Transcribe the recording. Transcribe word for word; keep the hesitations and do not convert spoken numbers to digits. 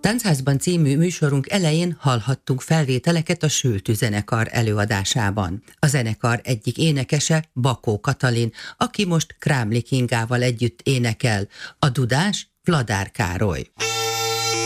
Táncházban című műsorunk elején hallhattunk felvételeket a Sültű zenekar előadásában. A zenekar egyik énekese Bakó Katalin, aki most Krámli Kingával együtt énekel, a dudás Vladár Károly.